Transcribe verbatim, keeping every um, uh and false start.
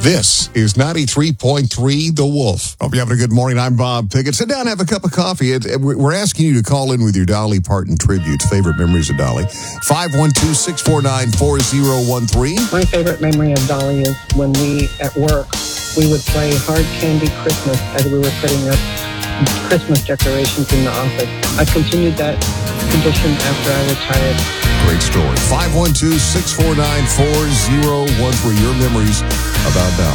This is ninety-three point three The Wolf. Hope you're having a good morning. I'm Bob Pickett. Sit down, have a cup of coffee. It, it, we're asking you to call in with your Dolly Parton tributes, favorite memories of Dolly. five one two, six four nine, four zero one three. My favorite memory of Dolly is when we, at work, we would play Hard Candy Christmas as we were putting up Christmas decorations in the office. I continued that tradition after I retired. Great story. five one two, six four nine, four zero one three. Your memories about Dolly.